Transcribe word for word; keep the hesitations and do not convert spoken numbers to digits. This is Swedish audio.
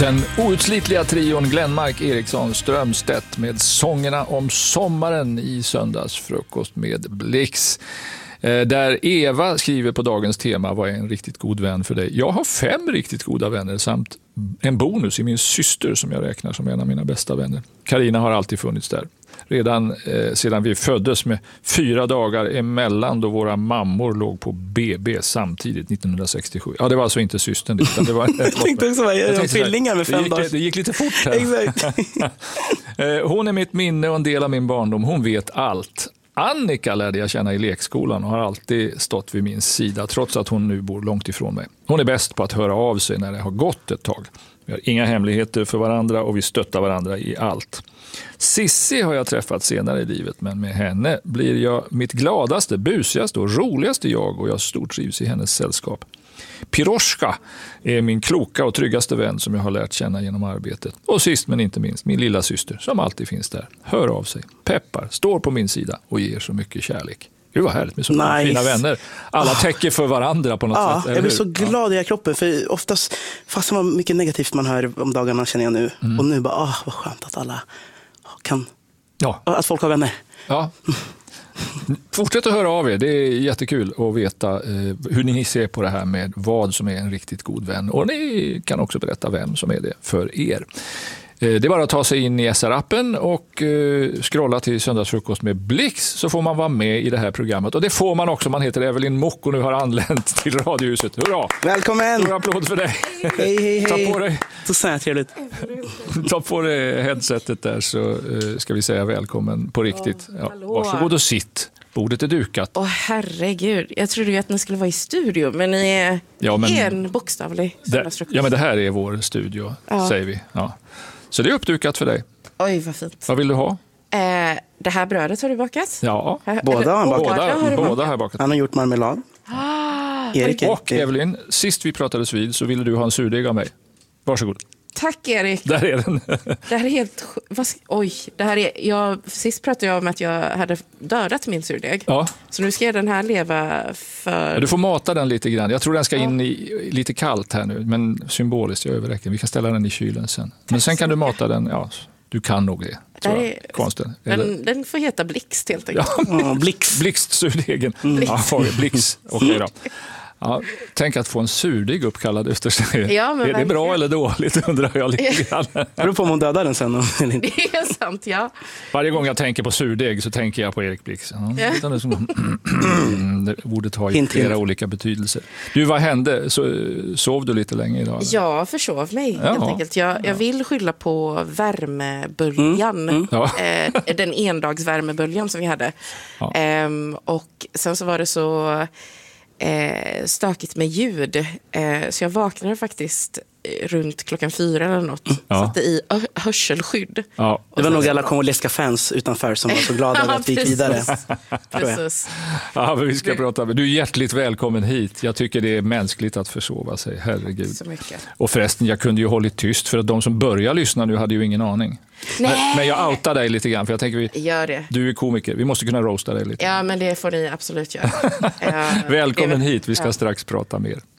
Den outslitliga trion Glenmark, Eriksson, Strömstedt med sångerna om sommaren i söndagsfrukost med Blix. Där Eva skriver på dagens tema: vad är en riktigt god vän för dig? Jag har fem riktigt goda vänner samt en bonus i min syster som jag räknar som en av mina bästa vänner. Karina har alltid funnits där. Redan eh, sedan vi föddes med fyra dagar emellan då våra mammor låg på B B samtidigt nittonhundrasextiosju. Ja, det var alltså inte systern. Utan det var jag tänkte också vara jag tvillingar med fem dagar. Det gick lite fort här. Exakt. Hon är mitt minne och en del av min barndom. Hon vet allt. Annika lärde jag känna i lekskolan och har alltid stått vid min sida trots att hon nu bor långt ifrån mig. Hon är bäst på att höra av sig när det har gått ett tag. Vi har inga hemligheter för varandra och vi stöttar varandra i allt. Sissi har jag träffat senare i livet, men med henne blir jag mitt gladaste, busigaste och roligaste jag och jag stort trivs i hennes sällskap. Piroshka är min kloka och tryggaste vän som jag har lärt känna genom arbetet. Och sist men inte minst min lilla syster som alltid finns där. Hör av sig, peppar, står på min sida och ger så mycket kärlek. Det var härligt med så nice. Fina vänner. Alla täcker för varandra på något ja, sätt. Jag blir så glad i jag kroppen för oftast, fast det var mycket negativt man hör om dagarna känner jag nu. Mm. Och nu bara, ah, vad skönt att alla kan, ja. Att folk har vänner. Ja. Fortsätt att höra av er, det är jättekul att veta eh, hur ni ser på det här med vad som är en riktigt god vän. Och ni kan också berätta vem som är det för er. Eh, det är bara att ta sig in i S R-appen och eh, scrolla till söndagsfrukost med Blix så får man vara med i det här programmet. Och det får man också, man heter Evelyn Mock och nu har anlänt till Radiohuset. Hurra! Välkommen! Stor applåd för dig! Hej, hej, hej! Ta på dig, så så här trevligt. Ta på dig headsetet där så eh, ska vi säga välkommen på riktigt. Ja, varsågod och sitt. Bordet är dukat. Åh herregud, jag trodde ju att ni skulle vara i studio, men ni är ja, men, en bokstavlig söndagsfrukost. Ja, men det här är vår studio, ja. Säger vi. Ja. Så det är uppdukat för dig. Oj, vad fint. Vad vill du ha? Eh, det här brödet har du bakat? Ja, båda har bakat. Båda, har, båda har bakat. Han har gjort marmelad. Ah, Erik, och Evelyn, sist vi pratades vid så ville du ha en surdeg av mig. Varsågod. Tack Erik. Där är den. Det här är helt... Vad, oj, det här är... Jag, sist pratade jag om att jag hade dödat min surdeg. Ja. Så nu ska den här leva för... Du får mata den lite grann. Jag tror den ska in i lite kallt här nu. Men symboliskt, jag överräcker. Vi kan ställa den i kylen sen. Tack men sen kan du mata den... Ja, du kan nog det. Tror jag. Är, konsten. Den, den får heta Blixt helt enkelt. Ja, Blixt. Blixt-surdegen. Mm. Ja, Blixt. Okej okay, då. Ja, tänk att få en surdeg uppkallad efter sig. Ja, är det bra eller dåligt undrar jag lite grann. Det beror på om hon dödar den sen. Eller inte. Det är sant, ja. Varje gång jag tänker på surdeg så tänker jag på Erik Blix. Ja, ja. Det, som, det ordet har ju flera olika betydelser. Du, vad hände? Så, sov du lite länge idag? Eller? Jag försov mig ja. helt enkelt. Jag, jag vill skylla på värmeböljan. Mm. Mm. Ja. Eh, den endagsvärmeböljan som vi hade. Ja. Ehm, och sen så var det så... Eh, stökigt med ljud. Eh, så jag vaknade faktiskt eh, runt klockan fyra eller något. Ja. Satte i ö- hörselskydd. Ja. Det var nog alla kongolesiska fans utanför som var så glada över att vi gick vidare. Precis. Ja, men vi ska prata med. Du är hjärtligt välkommen hit. Jag tycker det är mänskligt att försova sig. Herregud. Så mycket. Och förresten, jag kunde ju hållit tyst för att de som börjar lyssna nu hade ju ingen aning. Men, men jag outar dig lite grann för jag tänker vi, Gör det. Du är komiker, vi måste kunna roasta dig lite. Ja, men det får ni absolut göra. Välkommen hit, vi ska ja. strax prata mer.